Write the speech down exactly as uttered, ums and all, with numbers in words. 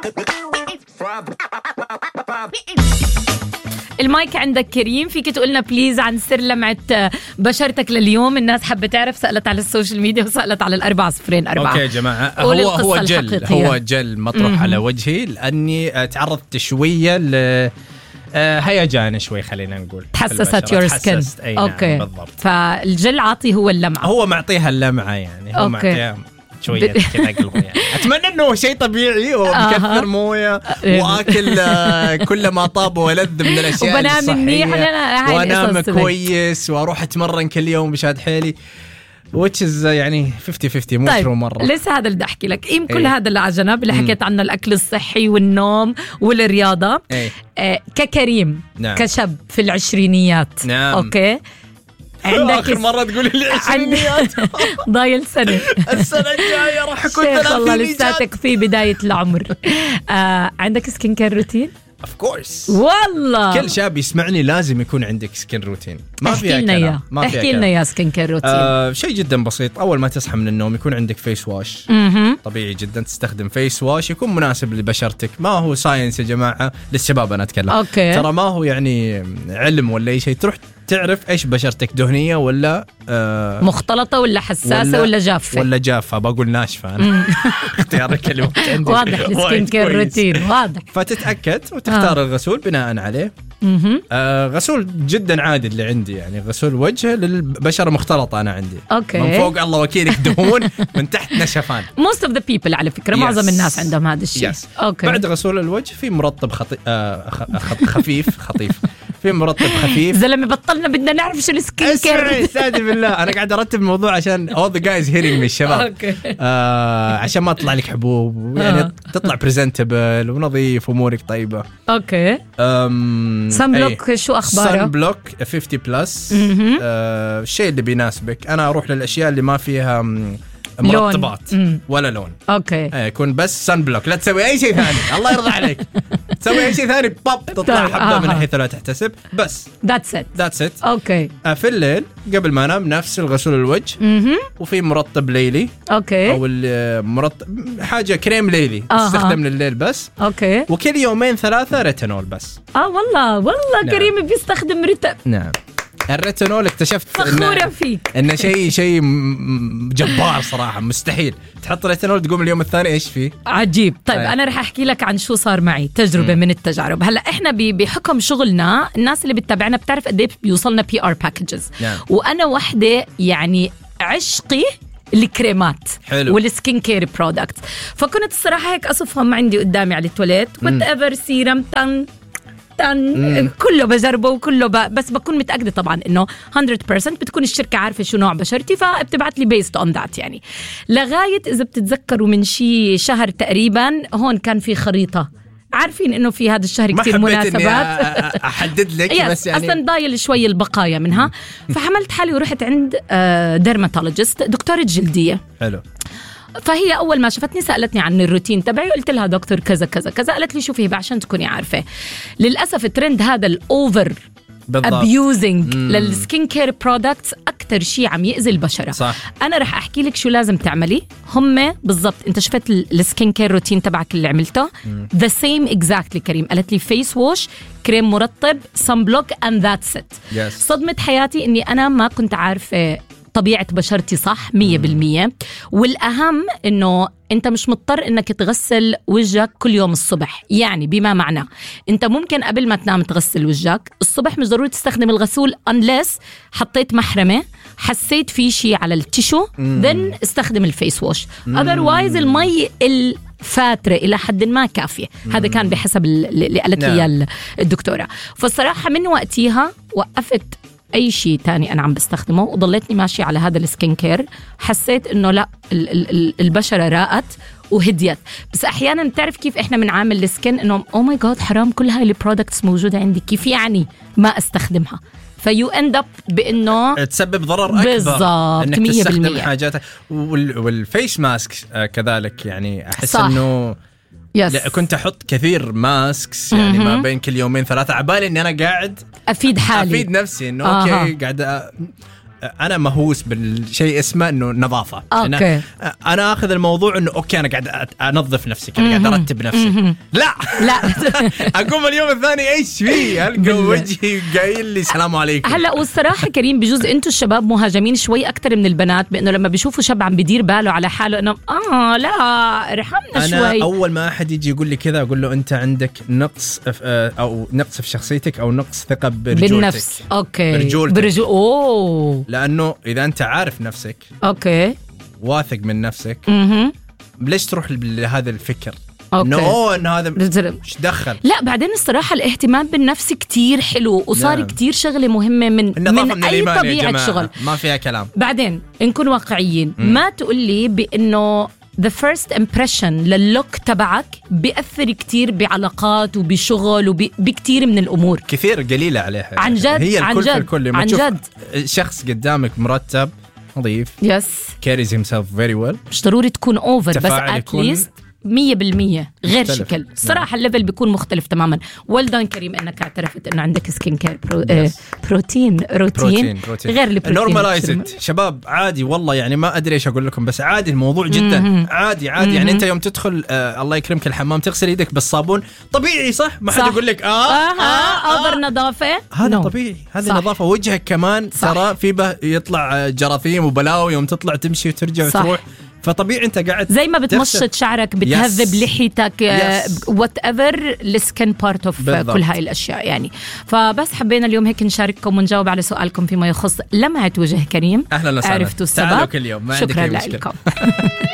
المايك عندك كريم، فيك تقولنا بليز عن سر لمعة بشرتك لليوم؟ الناس حابة تعرف، سألت على السوشيال ميديا وسألت على الأربعة صفرين أربعة. أوكي يا جماعة، هو هو جل هو جل مطروح على وجهي لأني تعرضت شوية ل هيجان شوي، خلينا نقول تحسست يور سكن. أوكي بالضبط. فالجل عاطي هو اللمعة، هو معطيها اللمعة يعني، هو معطيها شوية كذا قلبه يعني. أتمنى إنه شيء طبيعي ومكثر موية وأكل كل ما طاب ولذ من الأشياء الصحية وأنام كويس وأروح أتمرن كل يوم بشاد حيلي which is يعني fifty fifty مو طيب. true مرة. لسه هذا اللي بدي أحكي لك، إيه كل هذا اللي على جنب اللي حكيت عنه، الأكل الصحي والنوم والرياضة. آه ككريم نعم. كشاب في العشرينيات نعم. أوكي عندك آخر مرة تقولي لي عشرينيات ضايل سنة السنة الجاية راح أكون ثلاثين. والله لساتك في بداية العمر. آه عندك سكين كير روتين؟ of course والله كل شاب يسمعني لازم يكون عندك سكين روتين، ما فيها كلام. ما فيها احكي لنا يا سكين كير روتين. آه شيء جدا بسيط. أول ما تصحى من النوم يكون عندك فيس واش. طبيعي جدا تستخدم فيس واش يكون مناسب لبشرتك، ما هو ساينس يا جماعة، للشباب أنا أتكلم. أوكي. ترى ما هو يعني علم ولا أي شيء، تروح تعرف إيش بشرتك، دهنية ولا آه مختلطة ولا حساسة ولا, ولا جافة ولا جافة، بقول ناشفة أنا. اختيار الكلمة عندي واضح. السكين كير روتين واضح. فتتأكد وتختار آه. الغسول بناء عليه. آه غسول جدا عادي اللي عندي، يعني غسول وجه للبشرة مختلطة أنا عندي. أوكي. من فوق الله وكيلك دهون، من تحت نشفان. most of the people على فكرة، معظم yes. الناس عندهم هذا الشيء. yes. أوكي. بعد غسول الوجه في مرطب خطي... آه خ... خفيف خطيف في مرطب خفيف. زلمة بطلنا بدنا نعرف شو السكين كير. استاذي بالله أنا قاعد أرتب الموضوع عشان all the guys hearing me الشباب. آه عشان ما تطلع لك حبوب يعني آه. تطلع presentable ونظيف وأمورك طيبة. أوكي. أم... سان بلوك شو أخباره؟ سان بلوك fifty بلس. آه الشيء اللي بيناسبك. أنا أروح للأشياء اللي ما فيها مرطبات لون. ولا لون. اوكي يكون بس سان بلوك، لا تسوي اي شيء ثاني. الله يرضى عليك تسوي اي شيء ثاني باب تطلع حبه من حيث لا تحتسب. بس ذاتس ات ذاتس ات. اوكي. في الليل قبل ما انام نفس الغسول الوجه وفي مرطب ليلي. اوكي. او المرطب حاجه كريم ليلي تستخدم لليل بس. اوكي. وكل يومين ثلاثه ريتينول بس. اه والله والله نعم. كريم بيستخدم ريتينول. نعم الريتينول اكتشفت فخورة فيك إنه شيء شيء جبار صراحة، مستحيل تحط ريتينول تقوم اليوم الثاني إيش فيه. عجيب. طيب أي. أنا رح أحكي لك عن شو صار معي، تجربة م. من التجارب. هلأ إحنا بحكم شغلنا الناس اللي بتتابعنا بتعرف قد إيه بيوصلنا بي آر packages نعم. وأنا وحدة يعني عشقي الكريمات حلو. والسكين كير برودكت، فكنت الصراحة هيك أصفهم عندي قدامي على التواليت وات ايفر سيرم تن مم. كله بجربه وكله ب... بس بكون متأكدة طبعا إنه one hundred percent بتكون الشركة عارفة شو نوع بشرتي فبتبعت لي based on that يعني. لغاية إذا بتتذكروا من شي شهر تقريبا هون كان في خريطة، عارفين إنه في هذا الشهر كتير مناسبات أحدد لك بس يعني أصلا ضايل شوي البقايا منها. فحملت حالي ورحت عند ديرماتولوجيست دكتورة جلدية. حلو. فهي أول ما شفتني سألتني عن الروتين تبعي، قلت لها دكتور كذا كذا كذا، قالت لي شوفي عشان تكوني عارفة للأسف الترند هذا الأوفر abusing للسكين كير برودكتس أكتر شيء عم يأذي البشرة. صح. أنا رح أحكي لك شو لازم تعملي. هم بالضبط أنت شفت السكين كير روتين تبعك اللي عملته the same exactly كريم. قالت لي فيس ووش، كريم مرطب، sun block and that's it. yes. صدمة حياتي إني أنا ما كنت عارفة طبيعة بشرتي صح مية بالمية. والأهم إنه أنت مش مضطر إنك تغسل وجهك كل يوم الصبح، يعني بما معنى أنت ممكن قبل ما تنام تغسل وجهك الصبح، مش ضروري تستخدم الغسول unless حطيت محرمة حسيت في شيء على التيشو then استخدم الفيس ووش. otherwise المي الفاترة إلى حد ما كافية. هذا كان بحسب اللي قالت لي الدكتورة. فالصراحة من وقتها وقفت أي شيء تاني أنا عم بستخدمه وضلتني ماشي على هذا السكين كير. حسيت إنه لا البشرة راقت وهديت. بس أحيانا بتعرف كيف إحنا بنعامل السكين إنه أو ماي جاد حرام كل هاي البرودكتس موجودة عندي، كيف يعني ما أستخدمها؟ فيو اند اب بانه تسبب ضرر اكبر بالضبط انك تستخدم حاجات. والفيس ماسك كذلك يعني احس انه يس. لا كنت أحط كثير ماسكس يعني م-م. ما بين كل يومين ثلاثة عبالي إني أنا قاعد أفيد حالي أفيد نفسي إنه أوكي قاعد أ... انا مهووس بالشيء اسمه انه نظافه. أوكي. أنا, انا اخذ الموضوع انه اوكي انا قاعد انظف نفسي، انا قاعد ارتب نفسي. لا لا اقوم اليوم الثاني ايش فيه القى وجهي قايل لي السلام عليكم. هلا والصراحه كريم بجوز انتم الشباب مهاجمين شوي اكثر من البنات، بانه لما بيشوفوا شاب عم بدير باله على حاله انه اه لا ارحمنا شوي. انا اول ما احد يجي يقول لي كذا اقول له انت عندك نقص او نقص في شخصيتك او نقص ثقه برجولتك. بالنفس. اوكي. برجولتك. برجول اوه لانه اذا انت عارف نفسك اوكي واثق من نفسك اها ليش تروح لهذا الفكر اوكي انه انه هذا ايش دخل؟ لا بعدين الصراحه الاهتمام بالنفس كتير حلو وصار نعم. كتير شغله مهمه من من, من اي طبيعه شغل، ما فيها كلام. بعدين نكون واقعيين، م. ما تقول لي بانه the first impression لللوك تبعك بيأثر كتير بعلاقات وبشغل وبكتير من الأمور كثير قليلة عليها عن جد. هي عن الكل جد. في الكل. عن جد شخص قدامك مرتب نظيف يس carries himself very well، مش ضروري تكون اوفر بس at يكون least مية بالمية غير مختلف. شكل صراحة. الليفل بيكون مختلف تماما. والدان كريم انك اعترفت انه عندك سكين كير برو... yes. بروتين روتين, بروتين. بروتين. غير البروتين نورمالايزد شباب عادي والله، يعني ما ادري ايش اقول لكم بس عادي الموضوع جدا م-م. عادي عادي م-م. يعني انت يوم تدخل آه الله يكرمك الحمام تغسل يدك بالصابون طبيعي صح؟ ما حد يقول لك اه اه اوفر نظافة هذا no. طبيعي هذه نظافة. وجهك كمان ترى في به يطلع جراثيم وبلاوي يوم تطلع تمشي وترجع صح. وتروح، فطبيعي انت قاعد زي ما بتمشط شعرك بتهذب yes. لحيتك وات ايفر السكن بارت اوف كل هاي الاشياء يعني. فبس حبينا اليوم هيك نشارككم ونجاوب على سؤالكم فيما يخص لمعة وجه كريم. اهلا وسهلا، عرفتوا السبب. تعالوا كل يوم ما عندك شكرا أي مشكلة. لكم